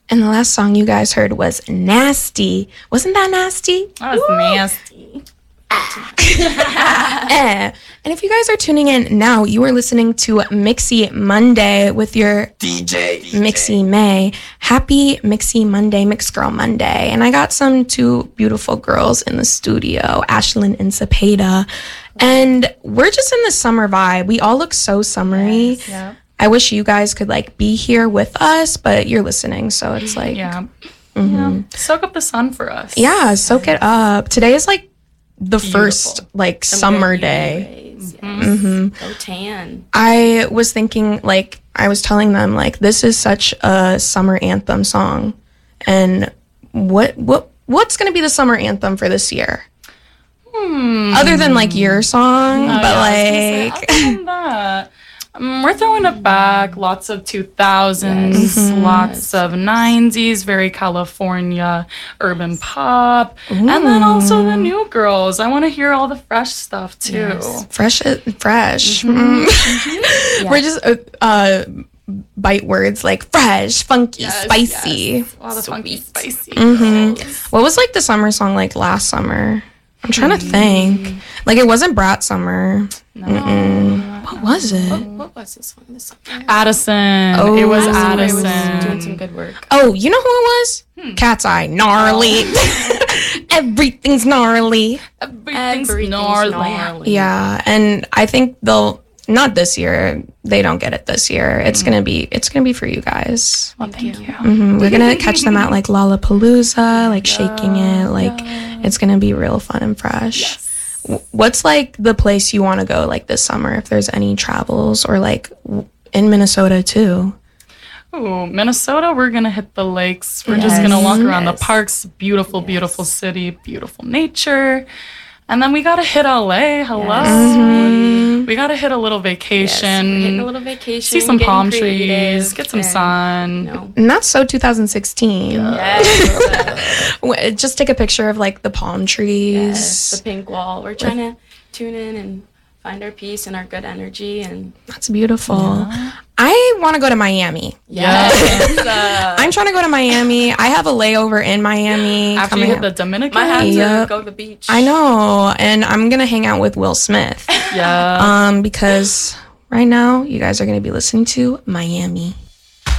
And the last song you guys heard was Nasty. Wasn't that nasty? That was nasty. And if you guys are tuning in now, you are listening to Mixy Monday with your DJ Mixy May. Happy Mixy Monday, Mix Girl Monday. And I got some two beautiful girls in the studio, Ashlyn and Cepeda. And we're just in the summer vibe. We all look so summery. Yes, yeah. I wish you guys could like be here with us, but you're listening, so it's like Yeah. Yeah. Soak up the sun for us. yeah, soak it up. Today is like the first like summer day. Go tan. I was thinking, like, I was telling them, like, this is such a summer anthem song. And what's going to be the summer anthem for this year? Other than, like, your song, we're throwing it back. Lots of 2000s, lots of 90s, very California urban pop. And then also the new girls. I want to hear all the fresh stuff, too. fresh. We're just bite words like fresh, funky, spicy. Yes. A lot of funky, spicy. What was, like, the summer song, like, last summer? I'm trying to think. Like, it wasn't Brat Summer. What was it? What was this one this summer? Addison. It was Addison. Was doing some good work. Oh, you know who it was? Cat's Eye. Gnarly. Everything's gnarly. Everything's gnarly. Yeah, and I think they'll not this year. They don't get it this year. It's gonna be for you guys. Well, thank you. We're gonna catch them at like Lollapalooza, like shaking it. Like it's gonna be real fun and fresh. What's like the place you want to go like this summer? If there's any travels or like in Minnesota too. Ooh, Minnesota, we're going to hit the lakes. We're just going to walk around the parks. Beautiful, beautiful city, beautiful nature. And then we got to hit LA. Hello. We got to hit a little vacation. We're hitting a little vacation. See some palm creative, trees. Get some sun. No. And that's so 2016. Yes. Just take a picture of like the palm trees. Yes, the pink wall. We're trying to tune in and find our peace and our good energy. And That's beautiful. I want to go to Miami. I'm trying to go to Miami. I have a layover in Miami. After you hit the Dominican. might have Yep. to go to the beach. I know, and I'm gonna hang out with Will Smith. Yeah. Because right now you guys are gonna be listening to Miami.